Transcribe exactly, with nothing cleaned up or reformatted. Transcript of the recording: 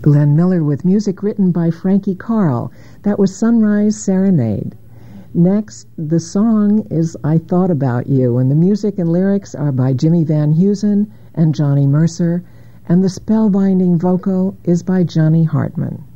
Glenn Miller with music written by Frankie Carl. That was Sunrise Serenade. Next, the song is I Thought About You, and the music and lyrics are by Jimmy Van Heusen and Johnny Mercer, and the spellbinding vocal is by Johnny Hartman.